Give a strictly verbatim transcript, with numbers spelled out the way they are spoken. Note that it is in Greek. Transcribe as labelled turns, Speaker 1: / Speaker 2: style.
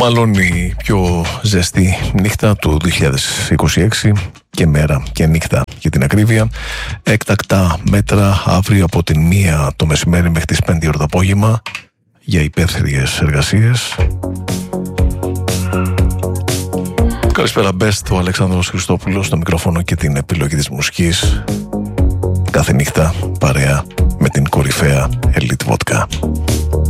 Speaker 1: Μάλλον η πιο ζεστή νύχτα του δύο χιλιάδες είκοσι έξι και μέρα και νύχτα για την ακρίβεια. Έκτακτα μέτρα αύριο από την μία το μεσημέρι μέχρι τις πέντε ώρα το απόγευμα για υπαίθριες εργασίες. Καλησπέρα, Best, ο Αλεξάνδρος Χριστόπουλος στο μικρόφωνο και την επιλογή της μουσικής. Κάθε νύχτα παρέα με την κορυφαία Elite Vodka.